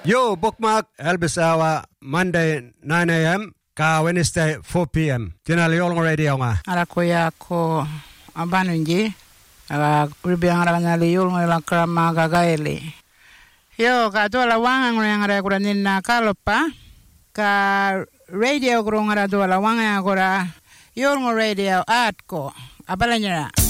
Yo, bookmark Elvis Hour, Monday 9 a.m. ka Wednesday 4 p.m. Tinali Yolngo Radio nga. Ala kuya ko abanunji. Ala kuribiang aranyali Yolngo ilang krama gagaili. Yo, ka dola wangang ngara kuranin na kalopa. Ka radio kurung ngara dola wangang ngara Yolngo Radio at ko. Abalanya.